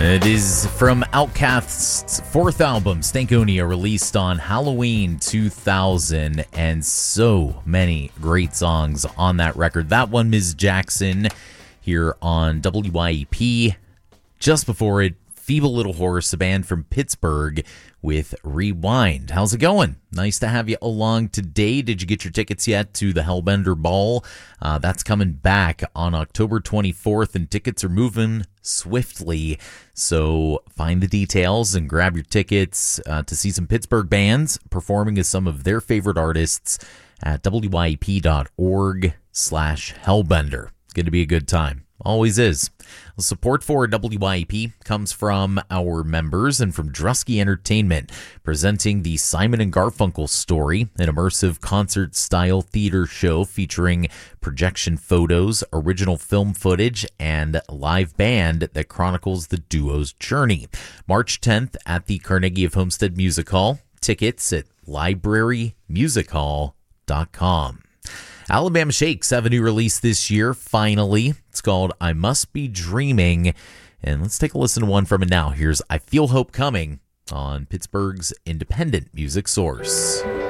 It is from Outkast's fourth album, Stankonia, released on Halloween 2000, and so many great songs on that record. That one, Ms. Jackson, here on WYEP. Just before it, Feeble Little Horse, a band from Pittsburgh, with Rewind. How's it going? Nice to have you along today. Did you get your tickets yet to the Hellbender Ball? That's coming back on October 24th, and tickets are moving swiftly. So find the details and grab your tickets to see some Pittsburgh bands performing as some of their favorite artists at wyep.org/Hellbender. It's going to be a good time. Always is. Support for WYEP comes from our members and from Drusky Entertainment, presenting the Simon & Garfunkel Story, an immersive concert-style theater show featuring projection photos, original film footage, and live band that chronicles the duo's journey. March 10th at the Carnegie of Homestead Music Hall. Tickets at librarymusichall.com. Alabama Shakes have a new release this year, finally. It's called I Must Be Dreaming. And let's take a listen to one from it now. Here's I Feel Hope Coming on Pittsburgh's independent music source.